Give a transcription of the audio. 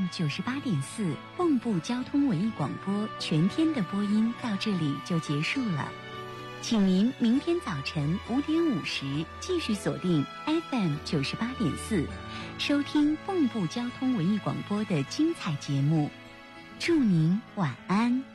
FM 98.4蚌埠交通文艺广播全天的播音到这里就结束了，请您明天早晨5点50继续锁定 FM 98.4，收听蚌埠交通文艺广播的精彩节目。祝您晚安。